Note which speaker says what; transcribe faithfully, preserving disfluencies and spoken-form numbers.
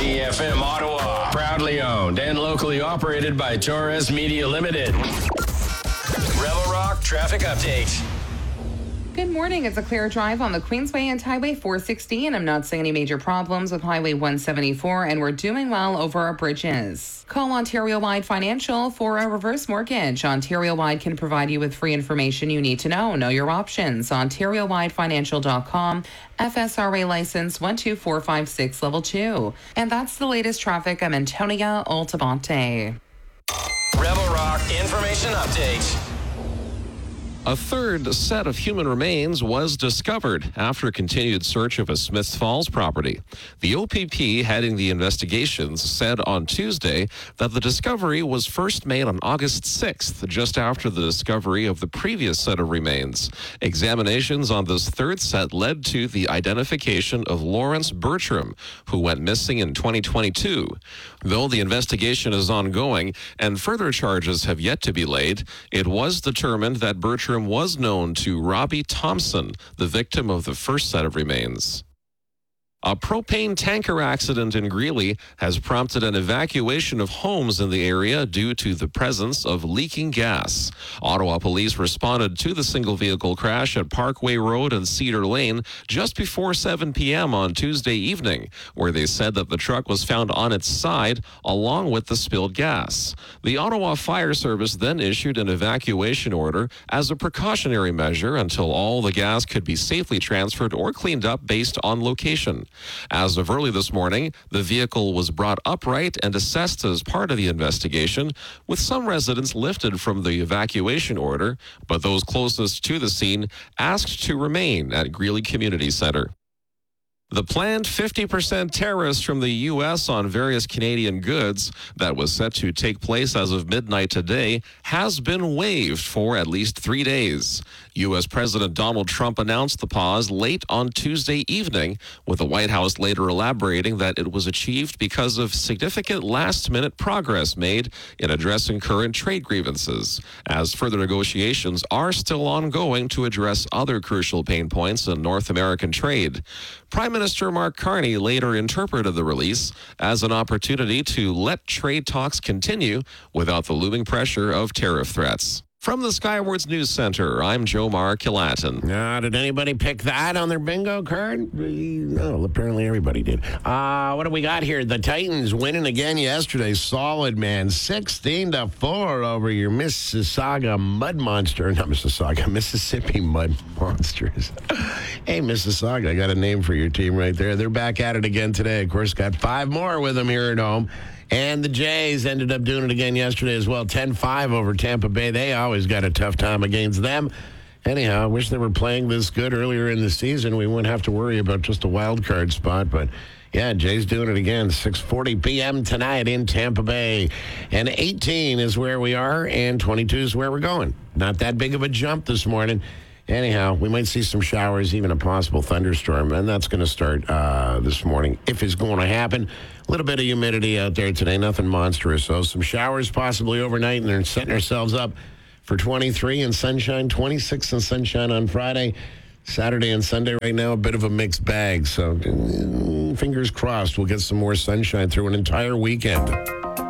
Speaker 1: T F M Ottawa. Proudly owned and locally operated by Torres Media Limited. Rebel Rock Traffic Update.
Speaker 2: Good morning. It's a clear drive on the Queensway and Highway four sixty, and I'm not seeing any major problems with Highway one seventy-four, and we're doing well over our bridges. Call Ontario-wide Financial for a reverse mortgage. Ontario-wide can provide you with free information you need to know. Know your options. Ontario Wide Financial dot com. F S R A license one two four five six level two. And that's the latest traffic. I'm Antonia Altabante.
Speaker 1: Rebel Rock Information Update.
Speaker 3: A third set of human remains was discovered after a continued search of a Smiths Falls property. The O P P heading the investigations said on Tuesday that the discovery was first made on August sixth, just after the discovery of the previous set of remains. Examinations on this third set led to the identification of Lawrence Bertram, who went missing in twenty twenty-two. Though the investigation is ongoing and further charges have yet to be laid, it was determined that Bertram was known to Robbie Thompson, the victim of the first set of remains. A propane tanker accident in Greeley has prompted an evacuation of homes in the area due to the presence of leaking gas. Ottawa police responded to the single vehicle crash at Parkway Road and Cedar Lane just before seven p.m. on Tuesday evening, where they said that the truck was found on its side along with the spilled gas. The Ottawa Fire Service then issued an evacuation order as a precautionary measure until all the gas could be safely transferred or cleaned up based on location. As of early this morning, the vehicle was brought upright and assessed as part of the investigation, with some residents lifted from the evacuation order, but those closest to the scene asked to remain at Greeley Community Center. The planned fifty percent tariffs from the U S on various Canadian goods that was set to take place as of midnight today has been waived for at least three days. U S President Donald Trump announced the pause late on Tuesday evening, with the White House later elaborating that it was achieved because of significant last-minute progress made in addressing current trade grievances, as further negotiations are still ongoing to address other crucial pain points in North American trade. Prime Minister Mark Carney later interpreted the release as an opportunity to let trade talks continue without the looming pressure of tariff threats. From the Skywards News Center, I'm Joe Killatin.
Speaker 4: Uh, did anybody pick that on their bingo card? No, apparently everybody did. Uh, what do we got here? The Titans winning again yesterday. Solid, man. sixteen to four over your Mississauga Mud Monster. Not Mississauga, Mississippi Mud Monsters. Hey, Mississauga, I got a name for your team right there. They're back at it again today. Of course, got five more with them here at home. And the Jays ended up doing it again yesterday as well, ten five over Tampa Bay. They always got a tough time against them. Anyhow, I wish they were playing this good earlier in the season. We wouldn't have to worry about just a wild card spot. But, yeah, Jays doing it again, six forty p.m. tonight in Tampa Bay. And eighteen is where we are, and twenty-two is where we're going. Not that big of a jump this morning. Anyhow, we might see some showers, even a possible thunderstorm, and that's going to start uh, this morning, if it's going to happen. A little bit of humidity out there today, nothing monstrous. So some showers possibly overnight, and they're setting ourselves up for twenty-three and sunshine, twenty-six and sunshine on Friday. Saturday and Sunday right now, a bit of a mixed bag. So fingers crossed we'll get some more sunshine through an entire weekend.